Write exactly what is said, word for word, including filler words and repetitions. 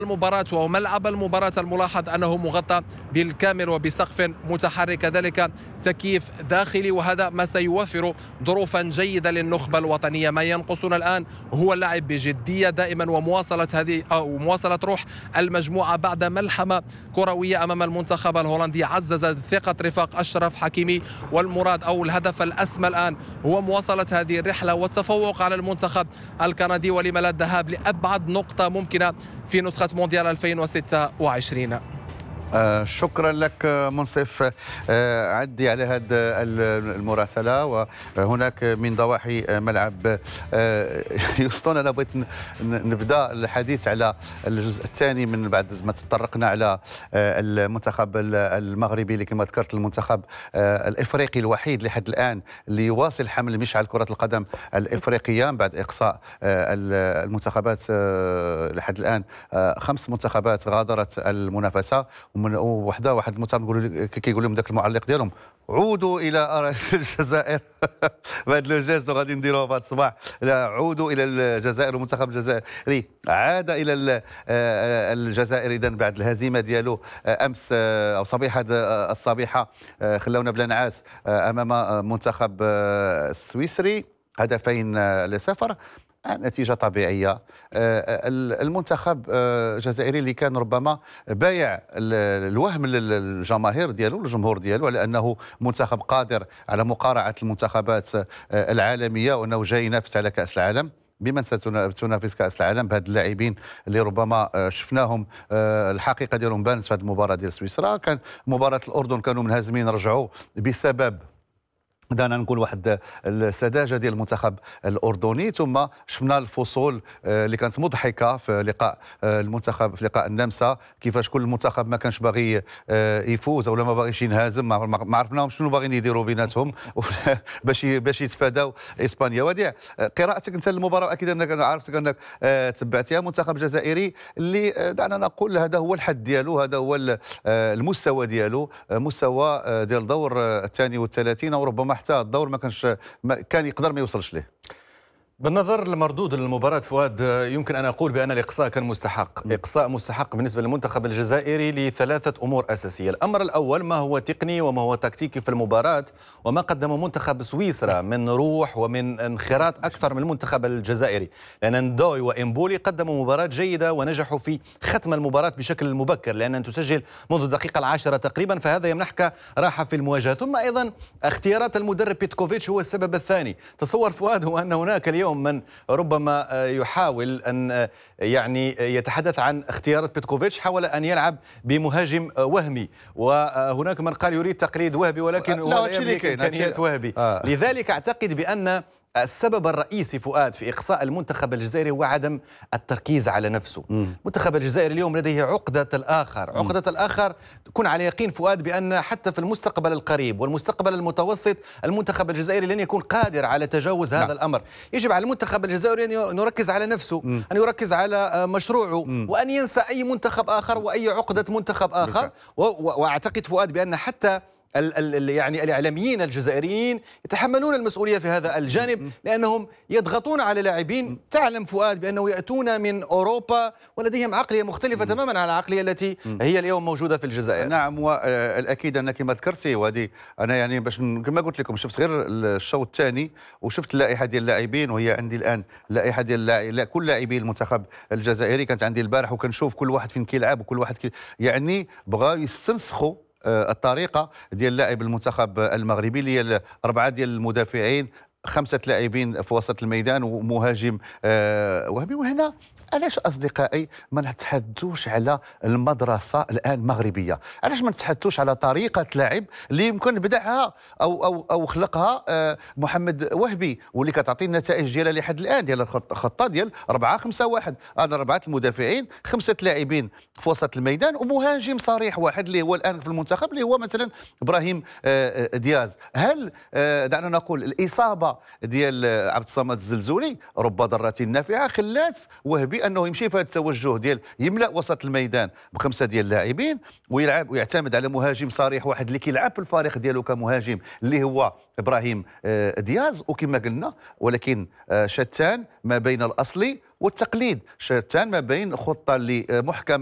المباراة وملعب المباراة الملاحظ أنه مغطى بالكامل وبسقف متحرك، كذلك تكييف داخلي، وهذا ما سيوفر ظروفا جيدة للنخبة الوطنية. ما ينقصنا الآن هو اللعب بجدية دائما ومواصلة هذه أو مواصلة روح المجموعة بعد ملحمة كروية أمام المنتخب الهولندي عززت ثقة رفاق أشرف حكيمي، والمراد أو الهدف الأسمى الآن هو مواصلة هذه الرحلة والتفوق على المنتخب الكندي، ولم لا الذهاب لأبعد نقطة ممكنة في نسخة مونديال ألفين وستة وعشرين. آه شكرا لك منصف. آه عدي على هذه المراسلة. وهناك من ضواحي ملعب آه يوستون أنا بغيت نبدأ الحديث على الجزء الثاني من بعد ما تطرقنا على آه المنتخب المغربي اللي كما ذكرت المنتخب آه الإفريقي الوحيد لحد الآن اللي يواصل حمل مشعل كرة القدم الإفريقية بعد إقصاء آه المنتخبات. آه لحد الآن آه خمس منتخبات غادرت المنافسة، ومن وحده واحد المتابع يقول كيقول لهم ذاك المعلق ديالهم عودوا الى الجزائر بعد لو جيست غادي نديروها في هذا الصباح. لا، عودوا الى الجزائر. المنتخب الجزائري عاد الى الجزائر اذا بعد الهزيمه ديالو امس او صبيحه الصبيحه خلونا بلا نعاس امام منتخب السويسري هدفين لصفر. نتيجة طبيعية. المنتخب الجزائري اللي كان ربما بايع الوهم للجماهير ديالو الجمهور ديالو على أنه منتخب قادر على مقارعة المنتخبات العالمية وأنه جاي ينافس على كأس العالم. بمن ستنافس كأس العالم بهاد اللاعبين اللي ربما شفناهم الحقيقة ديالهم بانت في هذه المباراة ديال سويسرا. كان مباراة الأردن كانوا منهزمين رجعوا بسبب دانا نقول واحد السذاجه ديال المنتخب الاردني، ثم شفنا الفصول اللي كانت مضحكه في لقاء المنتخب في لقاء النمسا، كيفاش كل منتخب ما كانش باغي يفوز ولا ما باغيش ينهزم، ما عرفناهم شنو باغيين يديروا بيناتهم باش باش يتفاداو اسبانيا. وديع قراءتك انت للمباراه، اكيد انك عرفتك انك تبعتها. منتخب جزائري اللي دعنا نقول هذا هو الحد ديالو، هذا هو المستوى ديالو، مستوى ديال دور الثاني والثلاثين او ربما حتى الدور ما كانش ما كان يقدر ما يوصلش ليه. بالنظر لمردود المباراة فؤاد، يمكن أن أقول بأن الإقصاء كان مستحق. م. إقصاء مستحق بالنسبة للمنتخب الجزائري لثلاثة أمور أساسية. الأمر الأول ما هو تقني وما هو تكتيكي في المباراة، وما قدمه منتخب سويسرا من روح ومن انخراط أكثر من المنتخب الجزائري، لأن ندوي وإمبولي قدموا مباراة جيدة ونجحوا في ختم المباراة بشكل مبكر، لأن أن تسجل منذ الدقيقة العاشرة تقريبا، فهذا يمنحك راحة في المواجهة. ثم أيضا اختيارات المدرب بيتكوفيتش هو السبب الثاني. تصور فؤاد هو أن هناك اليوم من ربما يحاول أن يعني يتحدث عن اختيارات بيتكوفيتش، حاول أن يلعب بمهاجم وهمي، وهناك من قال يريد تقليد وهبي ولكن هو لا يملك إمكانيات وهبي. آه. لذلك أعتقد بأن السبب الرئيسي فؤاد في إقصاء المنتخب الجزائري هو عدم التركيز على نفسه. المنتخب الجزائري اليوم لديه عقدة الآخر. عقدة الآخر كن على يقين فؤاد بأن حتى في المستقبل القريب والمستقبل المتوسط المنتخب الجزائري لن يكون قادر على تجاوز هذا. نعم. الأمر يجب على المنتخب الجزائري أن يركز على نفسه، مم. أن يركز على مشروعه، مم. وأن ينسى أي منتخب آخر وأي عقدة منتخب آخر. وأعتقد فؤاد بأن حتى ال ال يعني الإعلاميين الجزائريين يتحملون المسؤولية في هذا الجانب، لأنهم يضغطون على لاعبين تعلم فؤاد بأنه يأتون من أوروبا ولديهم عقلية مختلفة تماما عن العقلية التي هي اليوم موجودة في الجزائر. نعم، والأكيد أنك كما ذكرتي، وهذه أنا يعني باش كما قلت لكم شفت غير الشوط الثاني وشفت اللائحة ديال اللاعبين، وهي عندي الآن لائحة ديال كل لاعبي المنتخب الجزائري كانت عندي البارح، وكنشوف كل واحد فين كيلعب وكل واحد كي يعني بغاو يستنسخوا الطريقه ديال لاعب المنتخب المغربي اللي هي اربعه ديال المدافعين، خمسه لاعبين في وسط الميدان ومهاجم آه وهمي. وهنا علاش اصدقائي ما نتحدثوش على المدرسه الان مغربيه؟ علاش ما نتحدثوش على طريقه لعب اللي يمكن بدعها او او او خلقها آه محمد وهبي، واللي كتعطي النتائج ديالها لحد الان، ديال الخطه ديال أربعة خمسة واحد. هذا اربعه المدافعين، خمسه لاعبين في وسط الميدان، ومهاجم صريح واحد اللي هو الان في المنتخب اللي هو مثلا ابراهيم آه دياز. هل آه دعنا نقول الاصابه ديال عبد الصمد الزلزولي رب ضاره نافعه خلات وهبي انه يمشي في هذا التوجه ديال يملا وسط الميدان بخمسه ديال اللاعبين ويلعب ويعتمد على مهاجم صريح واحد اللي كيلعب في الفريق ديالو كمهاجم اللي هو ابراهيم دياز. وكما قلنا ولكن شتان ما بين الاصلي والتقليد شتان ما بين خطه اللي محكمه